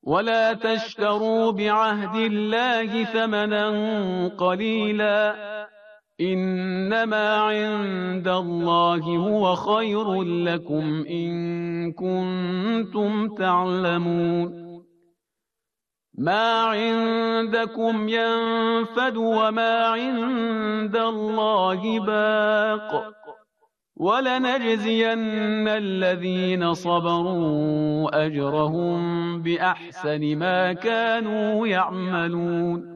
ولا تشتروا بعهد الله ثمنا قليلا، إنما عند الله هو خير لكم إن كنتم تعلمون. ما عندكم ينفد وما عند الله باق، ولنجزين الذين صبروا أجرهم بأحسن ما كانوا يعملون.